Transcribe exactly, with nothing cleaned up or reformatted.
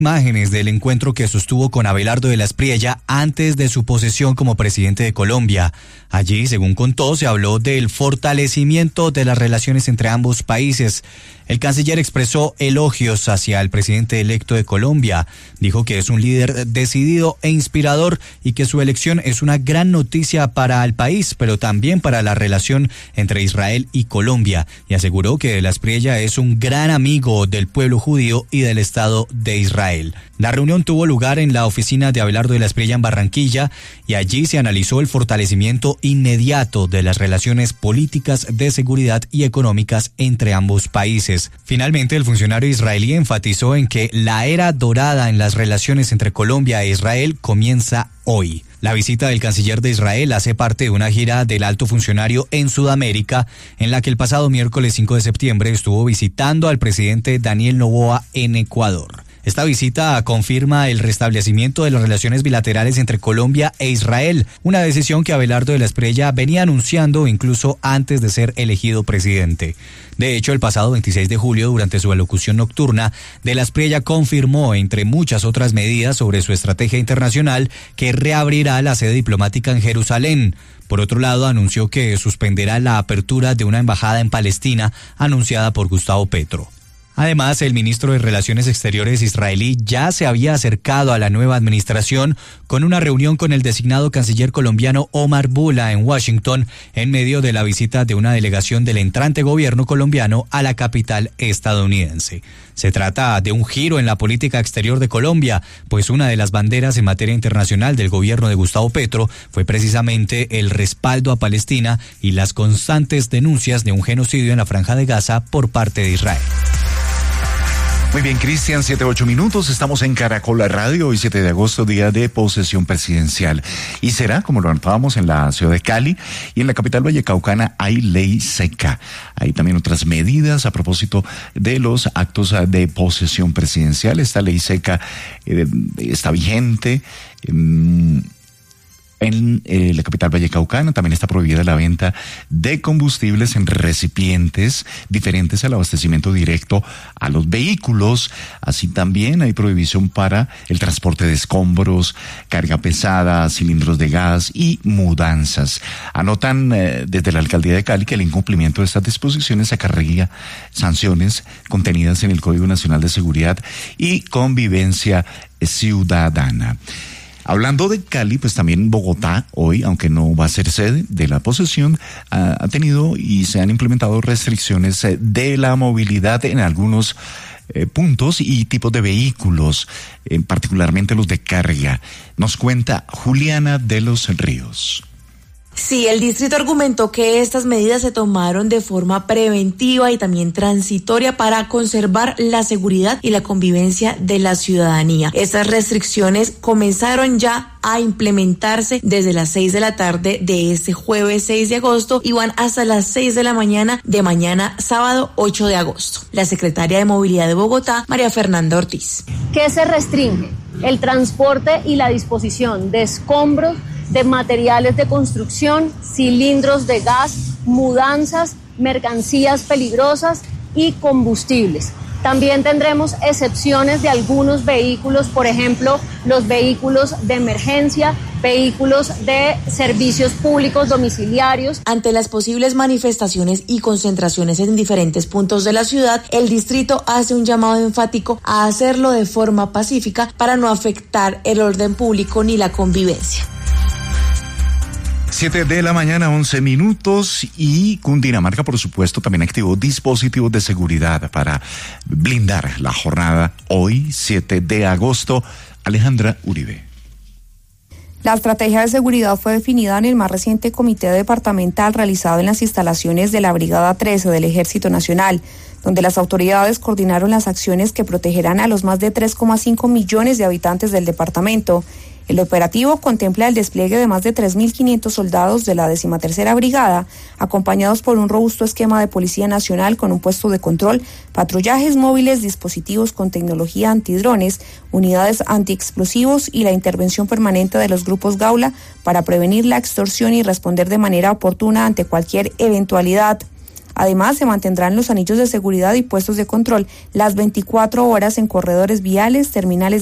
Imágenes del encuentro que sostuvo con Abelardo de la Espriella antes de su posesión como presidente de Colombia. Allí, según contó, se habló del fortalecimiento de las relaciones entre ambos países. El canciller expresó elogios hacia el presidente electo de Colombia. Dijo que es un líder decidido e inspirador y que su elección es una gran noticia para el país, pero también para la relación entre Israel y Colombia. Y aseguró que de la Espriella es un gran amigo del pueblo judío y del Estado de Israel. La reunión tuvo lugar en la oficina de Abelardo de la Espriella en Barranquilla y allí se analizó el fortalecimiento inmediato de las relaciones políticas, de seguridad y económicas entre ambos países. Finalmente, el funcionario israelí enfatizó en que la era dorada en las relaciones entre Colombia e Israel comienza hoy. La visita del canciller de Israel hace parte de una gira del alto funcionario en Sudamérica, en la que el pasado miércoles cinco de septiembre estuvo visitando al presidente Daniel Noboa en Ecuador. Esta visita confirma el restablecimiento de las relaciones bilaterales entre Colombia e Israel, una decisión que Abelardo de la Espriella venía anunciando incluso antes de ser elegido presidente. De hecho, el pasado veintiséis de julio, durante su alocución nocturna, de la Espriella confirmó, entre muchas otras medidas sobre su estrategia internacional, que reabrirá la sede diplomática en Jerusalén. Por otro lado, anunció que suspenderá la apertura de una embajada en Palestina anunciada por Gustavo Petro. Además, el ministro de Relaciones Exteriores israelí ya se había acercado a la nueva administración con una reunión con el designado canciller colombiano Omar Bula en Washington en medio de la visita de una delegación del entrante gobierno colombiano a la capital estadounidense. Se trata de un giro en la política exterior de Colombia, pues una de las banderas en materia internacional del gobierno de Gustavo Petro fue precisamente el respaldo a Palestina y las constantes denuncias de un genocidio en la Franja de Gaza por parte de Israel. Muy bien, Cristian, siete, ocho minutos, estamos en Caracol Radio, hoy siete de agosto, día de posesión presidencial. Y será, como lo anotábamos, en la ciudad de Cali y en la capital vallecaucana hay ley seca. Hay también otras medidas a propósito de los actos de posesión presidencial. Esta ley seca eh, está vigente. Eh, En eh, la capital vallecaucana también está prohibida la venta de combustibles en recipientes diferentes al abastecimiento directo a los vehículos. Así también hay prohibición para el transporte de escombros, carga pesada, cilindros de gas y mudanzas. Anotan eh, desde la alcaldía de Cali que el incumplimiento de estas disposiciones acarrea sanciones contenidas en el Código Nacional de Seguridad y Convivencia Ciudadana. Hablando de Cali, pues también Bogotá hoy, aunque no va a ser sede de la posesión, ha, ha tenido y se han implementado restricciones de la movilidad en algunos eh, puntos y tipos de vehículos, eh, particularmente los de carga. Nos cuenta Juliana de los Ríos. Sí, el distrito argumentó que estas medidas se tomaron de forma preventiva y también transitoria para conservar la seguridad y la convivencia de la ciudadanía. Estas restricciones comenzaron ya a implementarse desde las seis de la tarde de este jueves seis de agosto y van hasta las seis de la mañana de mañana sábado ocho de agosto. La secretaria de Movilidad de Bogotá, María Fernanda Ortiz. ¿Qué se restringe? El transporte y la disposición de escombros, de materiales de construcción, cilindros de gas, mudanzas, mercancías peligrosas y combustibles. También tendremos excepciones de algunos vehículos, por ejemplo, los vehículos de emergencia, vehículos de servicios públicos domiciliarios. Ante las posibles manifestaciones y concentraciones en diferentes puntos de la ciudad, el distrito hace un llamado enfático a hacerlo de forma pacífica para no afectar el orden público ni la convivencia. Siete de la mañana, once minutos, y Cundinamarca, por supuesto, también activó dispositivos de seguridad para blindar la jornada hoy, siete de agosto. Alejandra Uribe. La estrategia de seguridad fue definida en el más reciente comité departamental realizado en las instalaciones de la Brigada trece del Ejército Nacional, donde las autoridades coordinaron las acciones que protegerán a los más de tres coma cinco millones de habitantes del departamento. El operativo contempla el despliegue de más de tres mil quinientos soldados de la decimatercera Brigada, acompañados por un robusto esquema de Policía Nacional con un puesto de control, patrullajes móviles, dispositivos con tecnología antidrones, unidades antiexplosivos y la intervención permanente de los grupos Gaula para prevenir la extorsión y responder de manera oportuna ante cualquier eventualidad. Además, se mantendrán los anillos de seguridad y puestos de control las veinticuatro horas en corredores viales, terminales